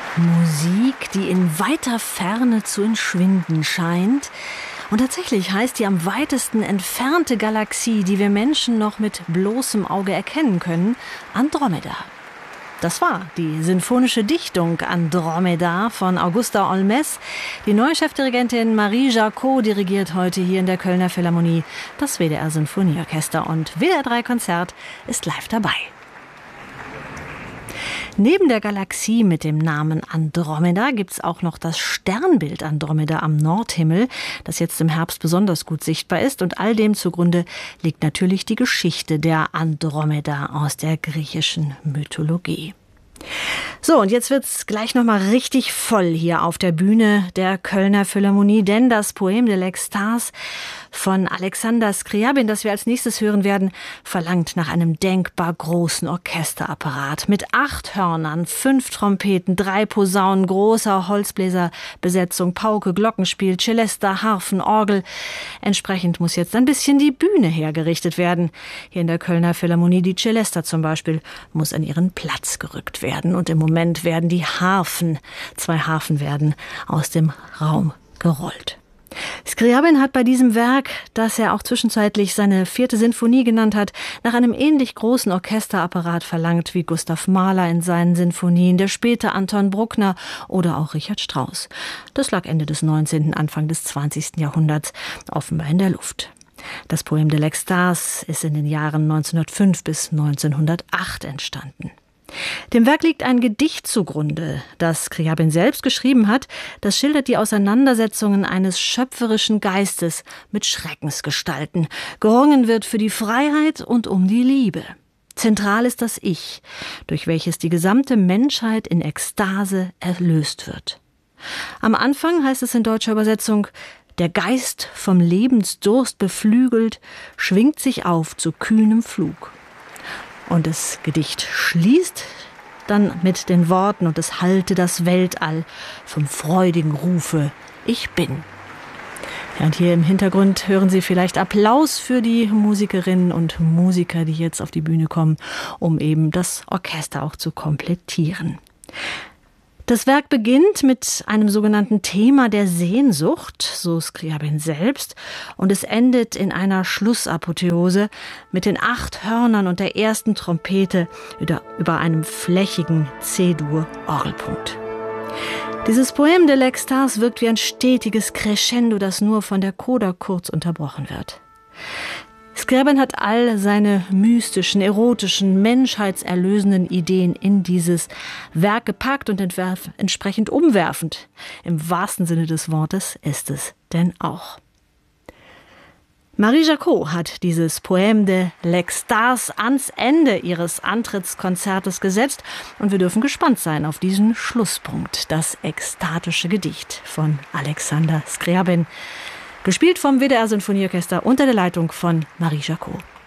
Musik, die in weiter Ferne zu entschwinden scheint. Und tatsächlich heißt die am weitesten entfernte Galaxie, die wir Menschen noch mit bloßem Auge erkennen können, Andromeda. Das war die sinfonische Dichtung Andromeda von Augusta Olmès. Die neue Chefdirigentin Marie Jacot dirigiert heute hier in der Kölner Philharmonie das WDR Sinfonieorchester und WDR 3 Konzert ist live dabei. Neben der Galaxie mit dem Namen Andromeda gibt es auch noch das Sternbild Andromeda am Nordhimmel, das jetzt im Herbst besonders gut sichtbar ist. Und all dem zugrunde liegt natürlich die Geschichte der Andromeda aus der griechischen Mythologie. So, und jetzt wird's gleich nochmal richtig voll hier auf der Bühne der Kölner Philharmonie, denn das Poème de l'Extase von Alexander Scriabin, das wir als nächstes hören werden, verlangt nach einem denkbar großen Orchesterapparat mit 8 Hörnern, 5 Trompeten, 3 Posaunen, großer Holzbläserbesetzung, Pauke, Glockenspiel, Celesta, Harfen, Orgel. Entsprechend muss jetzt ein bisschen die Bühne hergerichtet werden. Hier in der Kölner Philharmonie, die Celesta zum Beispiel, muss an ihren Platz gerückt werden. Und im Moment werden die Harfen, 2 Harfen werden aus dem Raum gerollt. Scriabin hat bei diesem Werk, das er auch zwischenzeitlich seine 4. Sinfonie genannt hat, nach einem ähnlich großen Orchesterapparat verlangt wie Gustav Mahler in seinen Sinfonien, der späte Anton Bruckner oder auch Richard Strauss. Das lag Ende des 19., Anfang des 20. Jahrhunderts offenbar in der Luft. Das Poème de l'Extase ist in den Jahren 1905 bis 1908 entstanden. Dem Werk liegt ein Gedicht zugrunde, das Scriabin selbst geschrieben hat. Das schildert die Auseinandersetzungen eines schöpferischen Geistes mit Schreckensgestalten. Gerungen wird für die Freiheit und um die Liebe. Zentral ist das Ich, durch welches die gesamte Menschheit in Ekstase erlöst wird. Am Anfang heißt es in deutscher Übersetzung: Der Geist vom Lebensdurst beflügelt, schwingt sich auf zu kühnem Flug. Und das Gedicht schließt dann mit den Worten: Und es hallte das Weltall vom freudigen Rufe, ich bin. Ja, und hier im Hintergrund hören Sie vielleicht Applaus für die Musikerinnen und Musiker, die jetzt auf die Bühne kommen, um eben das Orchester auch zu komplettieren. Das Werk beginnt mit einem sogenannten Thema der Sehnsucht, so Scriabin selbst, und es endet in einer Schlussapotheose mit den 8 Hörnern und der ersten Trompete über einem flächigen C-Dur-Orgelpunkt. Dieses Poème de l'Extase wirkt wie ein stetiges Crescendo, das nur von der Coda kurz unterbrochen wird. Scriabin hat all seine mystischen, erotischen, menschheitserlösenden Ideen in dieses Werk gepackt und entsprechend umwerfend. Im wahrsten Sinne des Wortes ist es denn auch. Marie Jacot hat dieses Poème de l'Extase ans Ende ihres Antrittskonzertes gesetzt und wir dürfen gespannt sein auf diesen Schlusspunkt, das ekstatische Gedicht von Alexander Scriabin. Gespielt vom WDR Sinfonieorchester unter der Leitung von Marie Jacot.